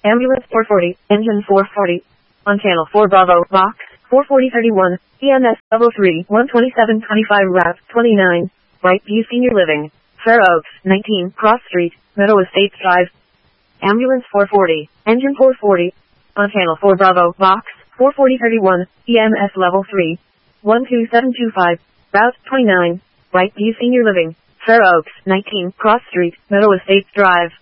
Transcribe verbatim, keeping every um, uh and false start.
Ambulance four forty, engine four forty. On channel four Bravo, box, four forty thirty-one, E M S, level three, one twenty-seven twenty-five route, twenty-nine, Brightview Senior Living, Fair Oaks, nineteen, Cross Street, Meadow Estates Drive. Ambulance four forty, engine four forty. On channel four Bravo, box, four forty thirty-one, E M S level three, one two seven two five, route twenty-nine, Brightview Senior Living, Fair Oaks, nineteen, Cross Street, Meadow Estates Drive.